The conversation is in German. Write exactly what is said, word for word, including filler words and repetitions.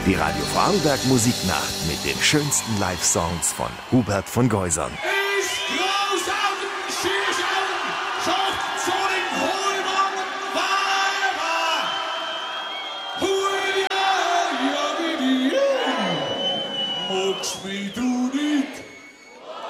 Die Radio Vorarlberg Musiknacht mit den schönsten Live-Songs von Hubert von Geusern.